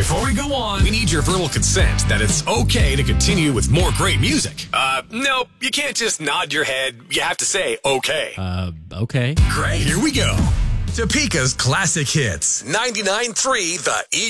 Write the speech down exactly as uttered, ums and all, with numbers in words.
Before we go on, we need your verbal consent that it's okay to continue with more great music. Uh, nope, you can't just nod your head. You have to say okay. Uh, okay. Great. Here we go. Topeka's classic hits. ninety-nine point three The Eagle.